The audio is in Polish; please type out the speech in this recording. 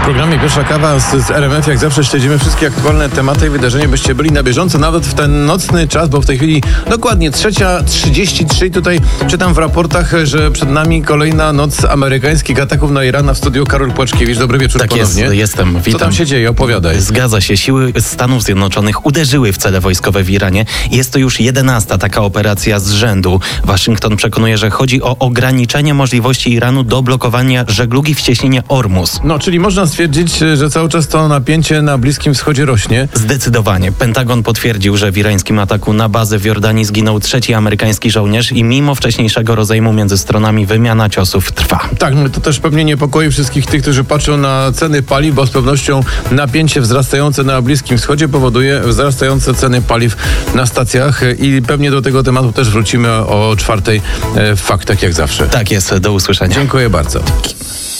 W programie Pierwsza Kawa z RMF jak zawsze śledzimy wszystkie aktualne tematy i wydarzenia, byście byli na bieżąco nawet w ten nocny czas, bo w tej chwili dokładnie 3:33. Tutaj czytam w raportach, że przed nami kolejna noc amerykańskich ataków na Iran. W studiu Karol Płaczkiewicz. Dobry wieczór ponownie. Jestem. Witam. Co tam się dzieje? Opowiadaj. Zgadza się. Siły Stanów Zjednoczonych uderzyły w cele wojskowe w Iranie. Jest to już 11. taka operacja z rzędu. Waszyngton przekonuje, że chodzi o ograniczenie możliwości Iranu do blokowania żeglugi w cieśninie Ormus. No, czyli można stwierdzić, że cały czas to napięcie na Bliskim Wschodzie rośnie. Zdecydowanie. Pentagon potwierdził, że w irańskim ataku na bazę w Jordanii zginął 3. amerykański żołnierz i mimo wcześniejszego rozejmu między stronami wymiana ciosów trwa. Tak, no to też pewnie niepokoi wszystkich tych, którzy patrzą na ceny paliw, bo z pewnością napięcie wzrastające na Bliskim Wschodzie powoduje wzrastające ceny paliw na stacjach i pewnie do tego tematu też wrócimy o 4:00 w Faktach jak zawsze. Tak jest. Do usłyszenia. Dziękuję bardzo.